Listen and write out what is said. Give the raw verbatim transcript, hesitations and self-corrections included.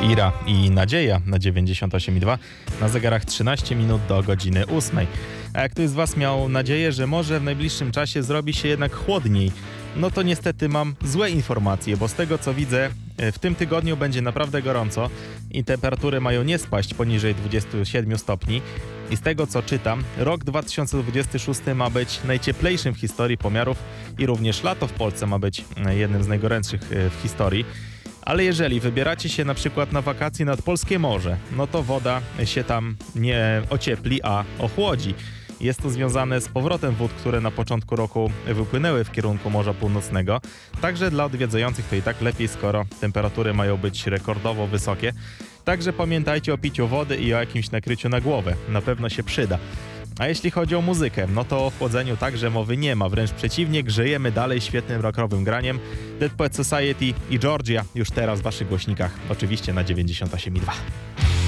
Ira i Nadzieja na dziewięćdziesiąt osiem i dwa, na zegarach trzynaście minut do godziny ósmej. A jak ktoś z Was miał nadzieję, że może w najbliższym czasie zrobi się jednak chłodniej, no to niestety mam złe informacje, bo z tego co widzę, w tym tygodniu będzie naprawdę gorąco i temperatury mają nie spaść poniżej dwudziestu siedmiu stopni. I z tego co czytam, rok dwa tysiące dwudziesty szósty ma być najcieplejszym w historii pomiarów i również lato w Polsce ma być jednym z najgorętszych w historii. Ale jeżeli wybieracie się na przykład na wakacje nad polskie morze, no to woda się tam nie ociepli, a ochłodzi. Jest to związane z powrotem wód, które na początku roku wypłynęły w kierunku Morza Północnego. Także dla odwiedzających to i tak lepiej, skoro temperatury mają być rekordowo wysokie. Także pamiętajcie o piciu wody i o jakimś nakryciu na głowę. Na pewno się przyda. A jeśli chodzi o muzykę, no to o chłodzeniu także mowy nie ma. Wręcz przeciwnie, grzejemy dalej świetnym rockowym graniem. Dead Poets Society i Georgia już teraz w Waszych głośnikach. Oczywiście na dziewięćdziesiąt osiem i dwa.